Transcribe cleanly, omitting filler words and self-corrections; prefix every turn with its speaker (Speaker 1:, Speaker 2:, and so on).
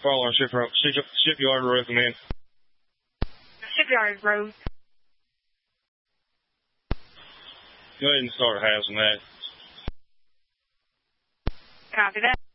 Speaker 1: Following Shipyard Road, man.
Speaker 2: Shipyard Road.
Speaker 1: Go ahead and start housing that.
Speaker 2: Copy that.